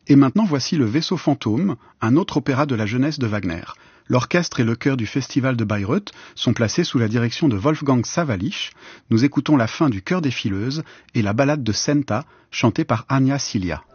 Et maintenant voici Le Vaisseau fantôme, un autre opéra de la jeunesse de Wagner. L'orchestre et le chœur du festival de Bayreuth sont placés sous la direction de Wolfgang Sawallisch. Nous écoutons la fin du Chœur des Fileuses et la ballade de Senta, chantée par Anya Cilia.